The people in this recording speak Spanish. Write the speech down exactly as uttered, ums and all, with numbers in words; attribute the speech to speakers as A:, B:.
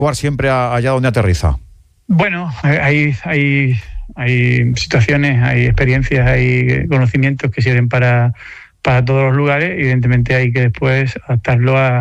A: Actuar siempre allá donde aterriza.
B: Bueno, hay, hay, hay situaciones, hay experiencias, hay conocimientos que sirven para, para todos los lugares. Evidentemente hay que después adaptarlo a